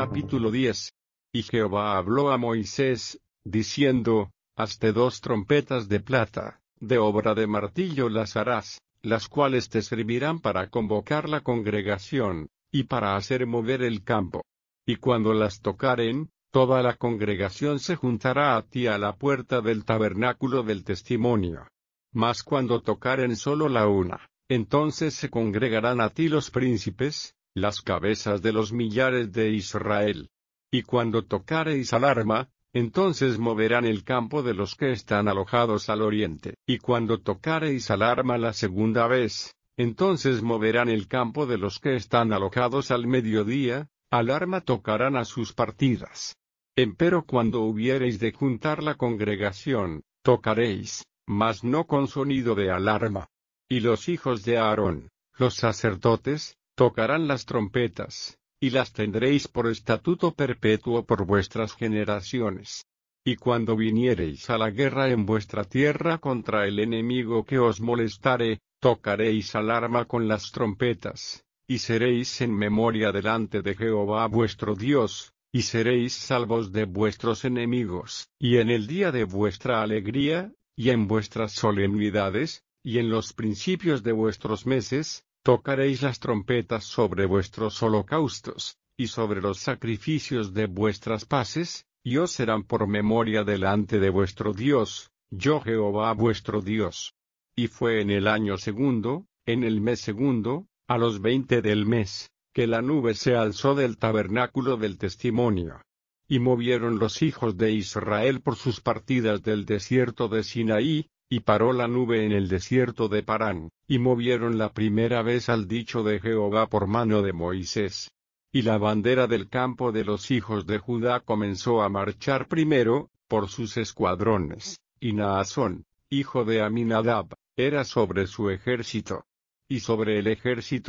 Capítulo 10. Y Jehová habló a Moisés, diciendo, hazte 2 trompetas de plata, de obra de martillo las harás, las cuales te servirán para convocar la congregación, y para hacer mover el campo. Y cuando las tocaren, toda la congregación se juntará a ti a la puerta del tabernáculo del testimonio. Mas cuando tocaren solo la una, entonces se congregarán a ti los príncipes, las cabezas de los millares de Israel. Y cuando tocareis alarma, entonces moverán el campo de los que están alojados al oriente. Y cuando tocareis alarma la segunda vez, entonces moverán el campo de los que están alojados al mediodía, alarma tocarán a sus partidas. Empero cuando hubiereis de juntar la congregación, tocaréis, mas no con sonido de alarma. Y los hijos de Aarón, los sacerdotes, tocarán las trompetas, y las tendréis por estatuto perpetuo por vuestras generaciones. Y cuando viniereis a la guerra en vuestra tierra contra el enemigo que os molestare, tocaréis alarma con las trompetas, y seréis en memoria delante de Jehová vuestro Dios, y seréis salvos de vuestros enemigos. Y en el día de vuestra alegría, y en vuestras solemnidades, y en los principios de vuestros meses, tocaréis las trompetas sobre vuestros holocaustos, y sobre los sacrificios de vuestras paces, y os serán por memoria delante de vuestro Dios, yo Jehová vuestro Dios. Y fue en el año segundo, en el mes segundo, a los 20 del mes, que la nube se alzó del tabernáculo del testimonio. Y movieron los hijos de Israel por sus partidas del desierto de Sinaí, y paró la nube en el desierto de Parán, y movieron la primera vez al dicho de Jehová por mano de Moisés. Y la bandera del campo de los hijos de Judá comenzó a marchar primero, por sus escuadrones, y Naasón, hijo de Aminadab, era sobre su ejército. Y sobre el ejército